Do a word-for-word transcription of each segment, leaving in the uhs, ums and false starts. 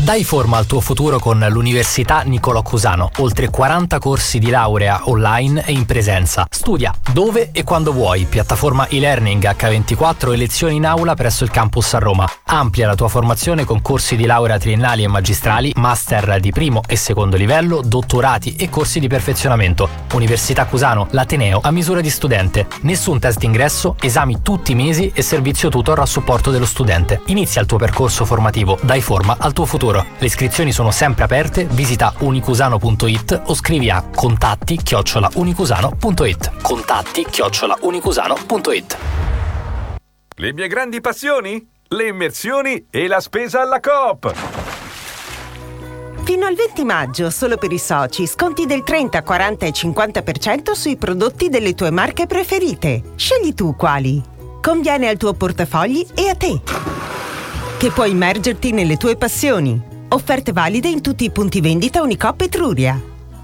Dai forma al tuo futuro con l'Università Niccolò Cusano. Oltre quaranta corsi di laurea online e in presenza. Studia dove e quando vuoi. Piattaforma e-learning acca ventiquattro e lezioni in aula presso il campus a Roma. Amplia la tua formazione con corsi di laurea triennali e magistrali, master di primo e secondo livello, dottorati e corsi di perfezionamento. Università Cusano, l'ateneo a misura di studente. Nessun test d'ingresso, esami tutti i mesi e servizio tutor a supporto dello studente. Inizia il tuo percorso formativo. Dai forma al tuo futuro. Le iscrizioni sono sempre aperte, visita unicusano punto it o scrivi a contatti chiocciola unicusano punto it. Contatti chiocciola unicusano punto it. Le mie grandi passioni? Le immersioni e la spesa alla Coop. Fino al venti maggio, solo per i soci, sconti del trenta, quaranta e cinquanta per cento sui prodotti delle tue marche preferite. Scegli tu quali. Conviene al tuo portafogli e a te, che puoi immergerti nelle tue passioni. Offerte valide in tutti i punti vendita Unicoop Etruria.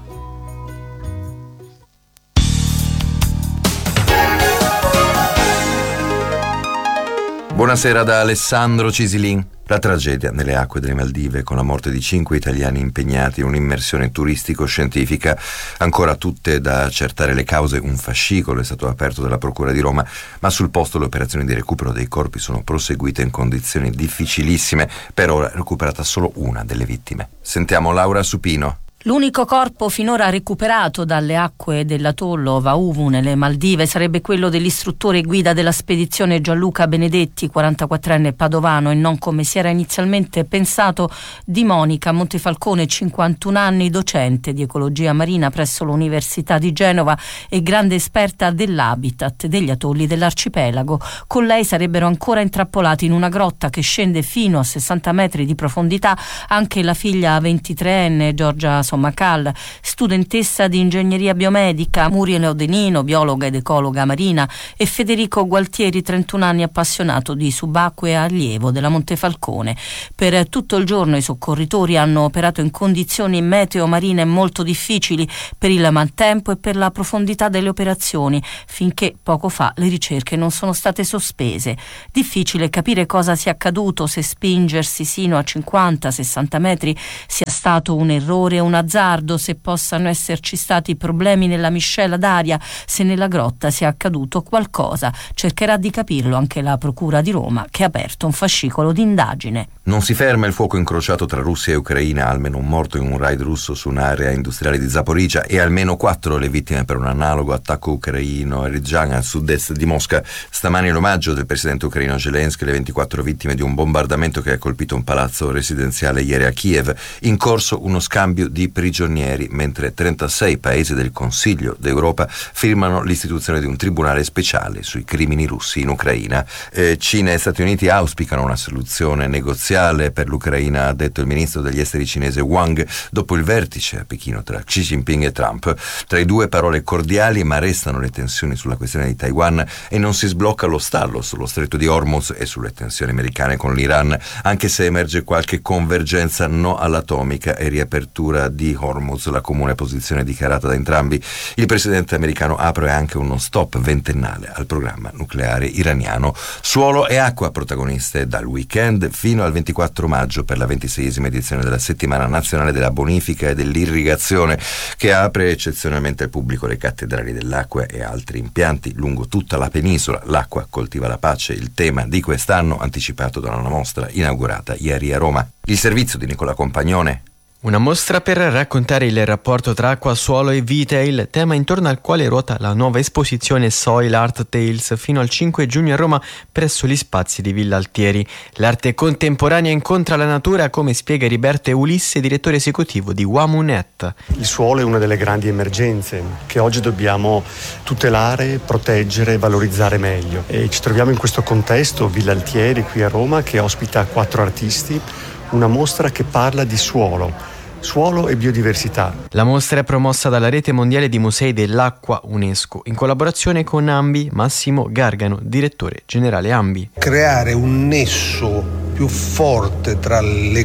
Buonasera da Alessandro Cisilin. La tragedia nelle acque delle Maldive, con la morte di cinque italiani impegnati in un'immersione turistico-scientifica, ancora tutte da accertare le cause. Un fascicolo è stato aperto dalla Procura di Roma, ma sul posto le operazioni di recupero dei corpi sono proseguite in condizioni difficilissime. Per ora è recuperata solo una delle vittime. Sentiamo Laura Supino. L'unico corpo finora recuperato dalle acque dell'atollo Vauvu nelle Maldive sarebbe quello dell'istruttore guida della spedizione Gianluca Benedetti, quarantaquattrenne padovano, e non, come si era inizialmente pensato, di Monica Montefalcone, cinquantuno anni, docente di ecologia marina presso l'Università di Genova e grande esperta dell'habitat degli atolli dell'arcipelago. Con lei sarebbero ancora intrappolati in una grotta che scende fino a sessanta metri di profondità anche la figlia ventitreenne Giorgia Macal, studentessa di ingegneria biomedica, Muriel Odenino, biologa ed ecologa marina, e Federico Gualtieri, trentuno anni, appassionato di subacqueo e allievo della Montefalcone. Per tutto il giorno i soccorritori hanno operato in condizioni meteo marine molto difficili per il maltempo e per la profondità delle operazioni, finché poco fa le ricerche non sono state sospese. Difficile capire cosa sia accaduto, se spingersi sino a cinquanta sessanta metri sia stato un errore o una azzardo, se possano esserci stati problemi nella miscela d'aria, se nella grotta sia accaduto qualcosa. Cercherà di capirlo anche la Procura di Roma, che ha aperto un fascicolo di indagine. Non si ferma il fuoco incrociato tra Russia e Ucraina, almeno un morto in un raid russo su un'area industriale di Zaporizhzhia e almeno quattro le vittime per un analogo attacco ucraino a Ridzhan, a sud-est di Mosca. Stamani l'omaggio del presidente ucraino Zelensky alle ventiquattro vittime di un bombardamento che ha colpito un palazzo residenziale ieri a Kiev. In corso uno scambio di prigionieri, mentre trentasei paesi del Consiglio d'Europa firmano l'istituzione di un tribunale speciale sui crimini russi in Ucraina. Eh, Cina e Stati Uniti auspicano una soluzione negoziale per l'Ucraina, ha detto il ministro degli esteri cinese Wang, dopo il vertice a Pechino tra Xi Jinping e Trump. Tra i due parole cordiali, ma restano le tensioni sulla questione di Taiwan e non si sblocca lo stallo sullo stretto di Hormuz e sulle tensioni americane con l'Iran, anche se emerge qualche convergenza no all'atomica e riapertura di Hormuz, la comune posizione dichiarata da entrambi. Il presidente americano apre anche uno stop ventennale al programma nucleare iraniano. Suolo e acqua protagoniste dal weekend fino al ventiquattro maggio per la ventiseiesima edizione della Settimana Nazionale della Bonifica e dell'Irrigazione, che apre eccezionalmente al pubblico le cattedrali dell'acqua e altri impianti lungo tutta la penisola. L'acqua coltiva la pace, il tema di quest'anno, anticipato da una mostra inaugurata ieri a Roma. Il servizio di Nicola Compagnone. Una mostra per raccontare il rapporto tra acqua, suolo e vita è il tema intorno al quale ruota la nuova esposizione Soil Art Tales fino al cinque giugno a Roma presso gli spazi di Villa Altieri. L'arte contemporanea incontra la natura, come spiega Heriberto Ulisse, direttore esecutivo di WAMUNET. Il suolo è una delle grandi emergenze che oggi dobbiamo tutelare, proteggere e valorizzare meglio. E ci troviamo in questo contesto, Villa Altieri qui a Roma, che ospita quattro artisti, una mostra che parla di suolo. Suolo e biodiversità. La mostra è promossa dalla Rete Mondiale di Musei dell'Acqua UNESCO in collaborazione con Ambi. Massimo Gargano, direttore generale Ambi. Creare un nesso più forte tra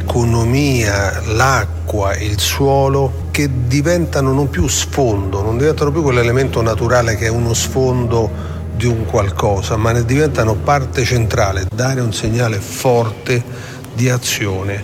l'economia, l'acqua e il suolo, che diventano non più sfondo, non diventano più quell'elemento naturale che è uno sfondo di un qualcosa, ma ne diventano parte centrale, dare un segnale forte di azione.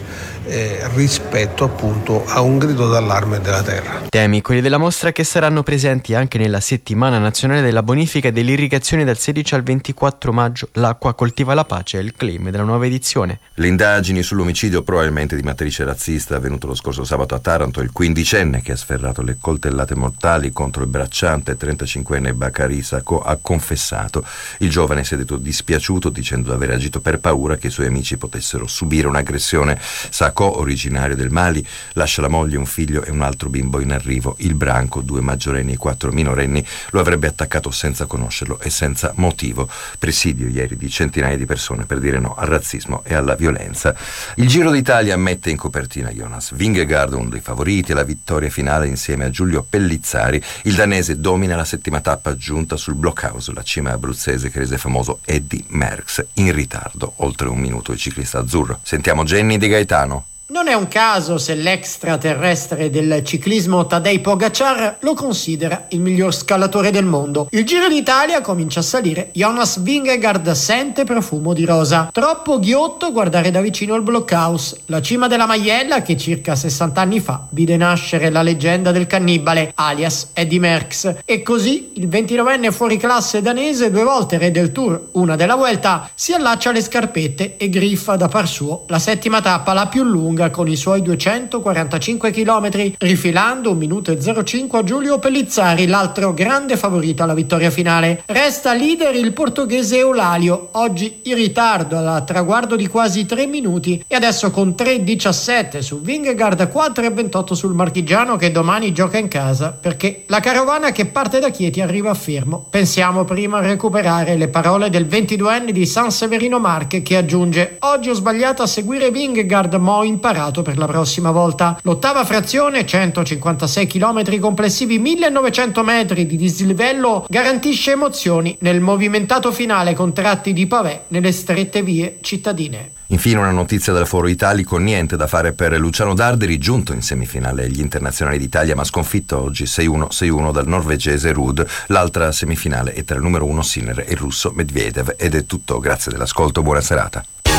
eh, rispetto appunto a un grido d'allarme della terra. Temi, quelli della mostra, che saranno presenti anche nella settimana nazionale della bonifica e dell'irrigazione dal sedici al ventiquattro maggio. L'acqua coltiva la pace è il claim della nuova edizione. Le indagini sull'omicidio probabilmente di matrice razzista avvenuto lo scorso sabato a Taranto. Il quindicenne che ha sferrato le coltellate mortali contro il bracciante trentacinquenne Bakary Sako ha confessato. Il giovane si è detto dispiaciuto dicendo di aver agito per paura che i suoi amici potessero subire un'aggressione. Sako, originario del Mali, lascia la moglie, un figlio e un altro bimbo in arrivo. Il branco, due maggiorenni e quattro minorenni, lo avrebbe attaccato senza conoscerlo e senza motivo. Presidio ieri di centinaia di persone per dire no al razzismo e alla violenza. Il Giro d'Italia mette in copertina Jonas Vingegaard, uno dei favoriti alla vittoria finale insieme a Giulio Pellizzari. Il danese domina la settima tappa giunta sul Blockhaus, la cima abruzzese che rese famoso Eddy Merckx. In ritardo, oltre un minuto, il ciclista azzurro. Sentiamo Jenny Di Gaetano. Non è un caso se l'extraterrestre del ciclismo Tadej Pogacar lo considera il miglior scalatore del mondo. Il Giro d'Italia comincia a salire, Jonas Vingegaard sente profumo di rosa. Troppo ghiotto guardare da vicino il Blockhaus, la cima della Maiella che circa sessanta anni fa vide nascere la leggenda del cannibale, alias Eddy Merckx. E così il ventinovenne fuoriclasse danese, due volte re del Tour, una della Vuelta, si allaccia le scarpette e griffa da par suo la settima tappa, la più lunga, con i suoi duecentoquarantacinque chilometri, rifilando un minuto e zero cinque a Giulio Pellizzari, l'altro grande favorito alla vittoria finale. Resta leader il portoghese Eulalio, oggi in ritardo al traguardo di quasi tre minuti, e adesso con tre diciassette su Vingegaard, quattro e ventotto sul marchigiano che domani gioca in casa, perché la carovana che parte da Chieti arriva a Fermo. Pensiamo prima a recuperare le parole del ventiduenne di San Severino Marche, che aggiunge: oggi ho sbagliato a seguire Vingegaard, ma ho imparato per la prossima volta. L'ottava frazione, centocinquantasei chilometri complessivi, millenovecento metri di dislivello, garantisce emozioni nel movimentato finale con tratti di pavé nelle strette vie cittadine. Infine una notizia dal Foro Italico: niente da fare per Luciano Darderi, giunto in semifinale agli internazionali d'Italia ma sconfitto oggi sei uno sei uno dal norvegese Ruud. L'altra semifinale è tra il numero uno Sinner e il russo Medvedev. Ed è tutto, grazie dell'ascolto, buona serata.